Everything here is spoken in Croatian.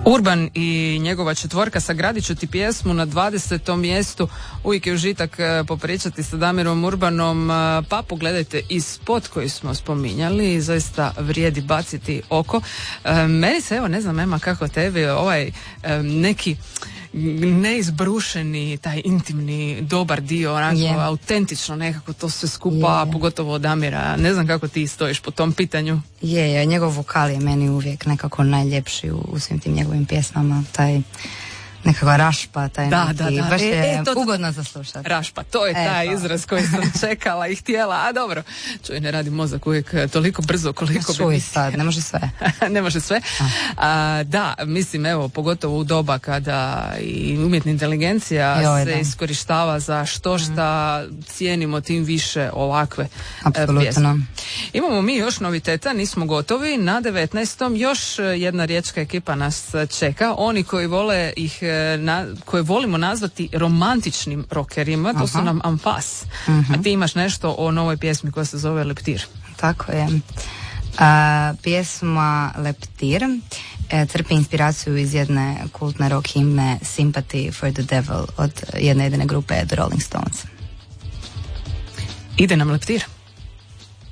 Urban i njegova četvorka, sagradit ću ti pjesmu na 20. mjestu. Uvijek je užitak popričati sa Damirom Urbanom, pa pogledajte i spot koji smo spominjali, zaista vrijedi baciti oko. Meni se, evo, ne znam, Ema, kako tebi, ovaj neki neizbrušeni, taj intimni, dobar dio, onako, autentično nekako to sve skupa, pogotovo od Damira. Ne znam kako ti stojiš po tom pitanju. Njegov vokal je meni uvijek nekako najljepši u svim tim njegovim pjesmama, taj nekakva rašpa, taj neki, baš je ugodno za slušati. Rašpa, to je taj izraz koji sam čekala i htjela, a dobro, čuj, ne radi mozak uvijek toliko brzo koliko bi... Čuj sad, ne može sve. Ne može sve. Da, mislim, evo, pogotovo u doba kada i umjetna inteligencija se iskorištava za što šta, cijenimo tim više ovakve pjesme. Imamo mi još noviteta, nismo gotovi, na 19. još jedna riječka ekipa nas čeka, oni koji vole ih koje volimo nazvati romantičnim rockerima, to su nam Ampas. A ti imaš nešto o novoj pjesmi koja se zove Leptir. Tako je. Pjesma Leptir crpi inspiraciju iz jedne kultne rock himne Sympathy for the Devil od jedne grupe The Rolling Stones. Ide nam Leptir.